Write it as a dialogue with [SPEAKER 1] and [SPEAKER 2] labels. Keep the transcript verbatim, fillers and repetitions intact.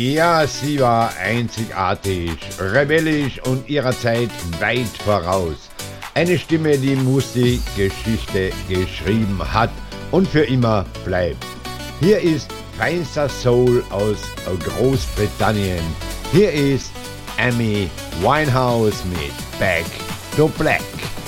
[SPEAKER 1] Ja, sie war einzigartig, rebellisch und ihrer Zeit weit voraus. Eine Stimme, die Musikgeschichte geschrieben hat und für immer bleibt. Hier ist feinster Soul aus Großbritannien. Hier ist Amy Winehouse mit Back to Black.